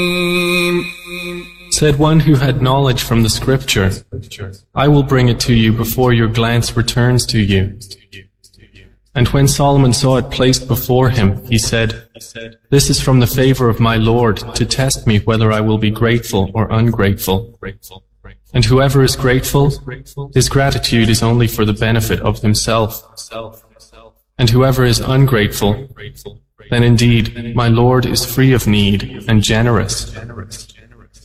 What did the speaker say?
Said one who had knowledge from the scripture, I will bring it to you before your glance returns to you. And when Solomon saw it placed before him, he said, This is from the favor of my Lord to test me whether I will be grateful or ungrateful. And whoever is grateful, his gratitude is only for the benefit of himself. And whoever is ungrateful, then indeed my Lord is free of need and generous.